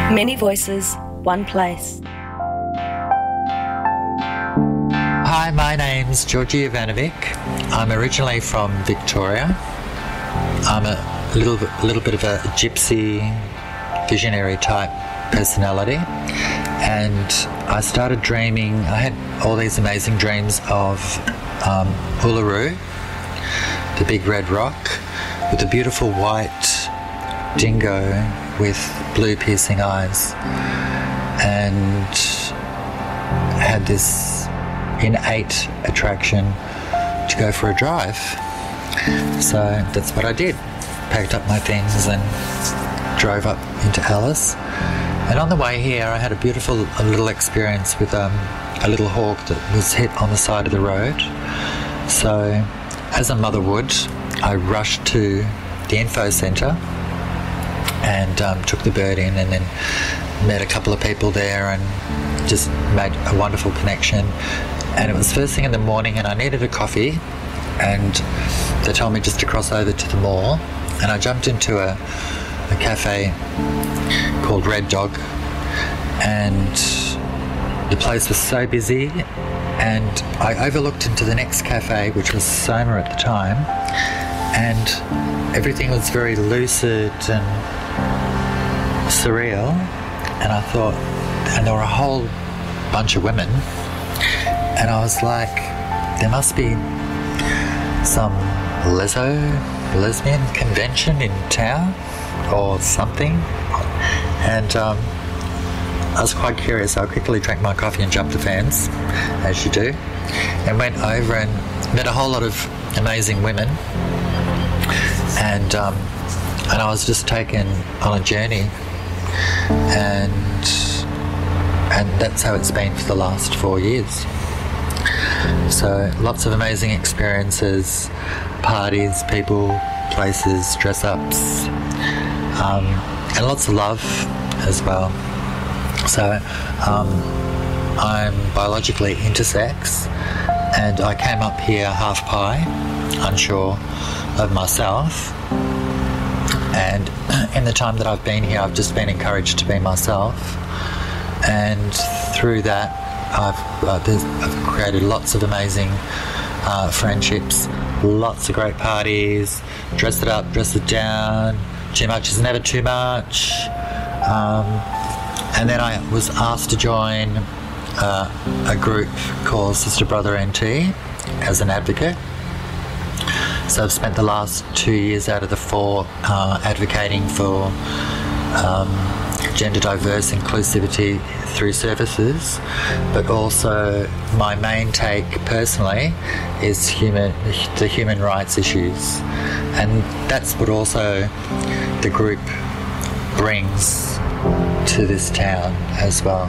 Many voices, one place. Hi, my name's Georgi Ivanovic. I'm originally from Victoria. I'm a little bit of a gypsy, visionary type personality, and I started dreaming. I had all these amazing dreams of Uluru, the big red rock, with a beautiful white dingo with blue piercing eyes, and had this innate attraction to go for a drive. So that's what I did. Packed up my things and drove up into Alice. And on the way here, I had a little experience with a little hawk that was hit on the side of the road. So, as a mother would, I rushed to the info centre and took the bird in, and then met a couple of people there and just made a wonderful connection. And it was first thing in the morning, and I needed a coffee, and they told me just to cross over to the mall, and I jumped into a cafe called Red Dog, and the place was so busy, and I overlooked into the next cafe, which was Soma at the time, and everything was very lucid and surreal, and I thought, and there were a whole bunch of women, and I was like, there must be some lesbian convention in town or something. And I was quite curious. I quickly drank my coffee and jumped the fence, as you do, and went over and met a whole lot of amazing women, and I was just taken on a journey, and that's how it's been for the last 4 years. So lots of amazing experiences, parties, people, places, dress-ups, and lots of love as well. So I'm biologically intersex, and I came up here half pi, unsure of myself, and in the time that I've been here, I've just been encouraged to be myself, and through that I've created lots of amazing friendships, lots of great parties, dress it up, dress it down, too much is never too much, and then I was asked to join a group called Sister Brother NT as an advocate. So I've spent the last 2 years out of the 4 advocating for gender diverse inclusivity through services, but also my main take personally is the human rights issues, and that's what also the group brings to this town as well.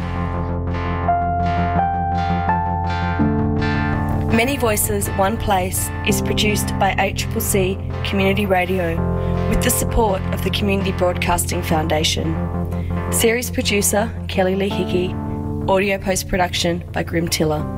Many Voices, One Place is produced by ACCC Community Radio with the support of the Community Broadcasting Foundation. Series producer Kelly Lee Hickey. Audio post-production by Grim Tiller.